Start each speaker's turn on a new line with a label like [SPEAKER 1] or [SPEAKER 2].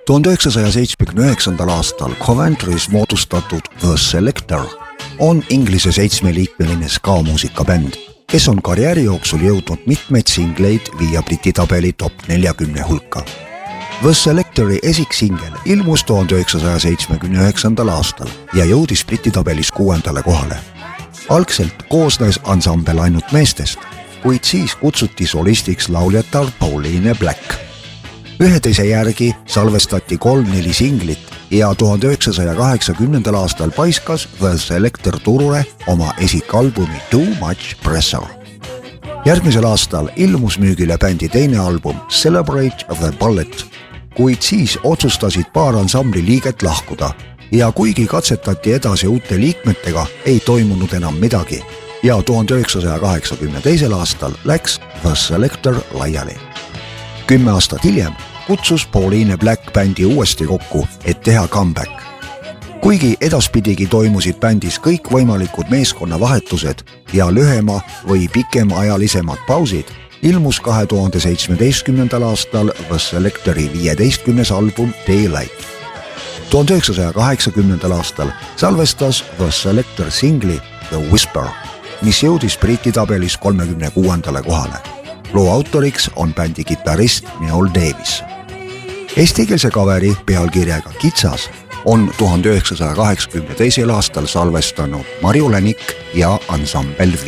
[SPEAKER 1] 1979. aastal Coventry's moodustatud The Selector on Inglise 7-liikmeline ska-muusikabänd, kes on karjääri jooksul jõudnud mitmeid singleid viia Briti tabeli top 40 hulka. The Selectori esiksingel ilmus 1979. aastal ja jõudis Briti tabelis 6. kohale. Algselt koosnes ansambel ainult meestest, kuid siis kutsuti solistiks lauljatar Pauline Black. Ühe teise järgi salvestati 3-4 singlit ja 1980. aastal paiskas The Selector turule oma esikalbumi Too Much Pressure. Järgmisel aastal ilmus müügile bändi teine album Celebrate the Bullet, kuid siis otsustasid paar ansambli liiget lahkuda ja kuigi katsetati edasi uute liikmetega, ei toimunud enam midagi ja 1982. aastal läks The Selector laiali. 10 aastat hiljem kutsus Pauline Black bändi uuesti kokku, et teha comeback. Kuigi edaspidigi toimusid bändis kõik võimalikud meeskonnavahetused ja lühema või pikemaajalisemad pausid, ilmus 2017. aastal The Selectori 15. album Daylight. 1980. aastal salvestas The Selector singli The Whisper, mis jõudis Briti tabelis 36. kohale. Loo autoriks on bändi kitarrist Neil Davis. Eestikeelse kaveri pealkirjaga Kitsas on 1982. aastal salvestanud Marju Länik ja ansambel